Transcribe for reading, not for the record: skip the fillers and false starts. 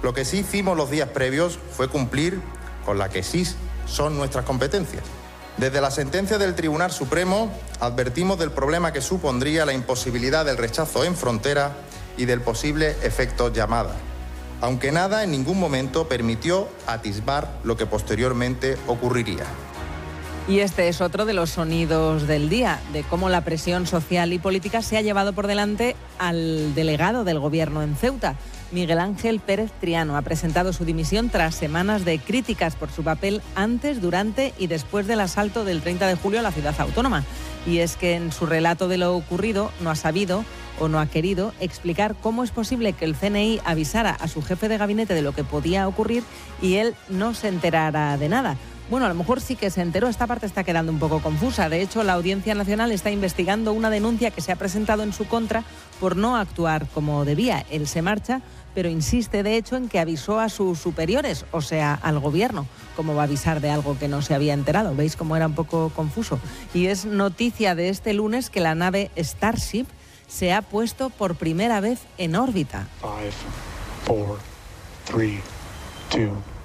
Lo que sí hicimos los días previos fue cumplir con la que sí son nuestras competencias. Desde la sentencia del Tribunal Supremo advertimos del problema que supondría la imposibilidad del rechazo en frontera y del posible efecto llamada, aunque nada en ningún momento permitió atisbar lo que posteriormente ocurriría. Y este es otro de los sonidos del día, de cómo la presión social y política se ha llevado por delante al delegado del Gobierno en Ceuta. Miguel Ángel Pérez Triano ha presentado su dimisión tras semanas de críticas por su papel antes, durante y después del asalto del 30 de julio a la ciudad autónoma. Y es que en su relato de lo ocurrido no ha sabido o no ha querido explicar cómo es posible que el CNI avisara a su jefe de gabinete de lo que podía ocurrir y él no se enterara de nada. Bueno, a lo mejor sí que se enteró, esta parte está quedando un poco confusa. De hecho, la Audiencia Nacional está investigando una denuncia que se ha presentado en su contra por no actuar como debía. Él se marcha, pero insiste de hecho en que avisó a sus superiores, o sea, al gobierno. ¿Cómo va a avisar de algo que no se había enterado? ¿Veis cómo era un poco confuso? Y es noticia de este lunes que la nave Starship se ha puesto por primera vez en órbita. 5, 4, 3, 2...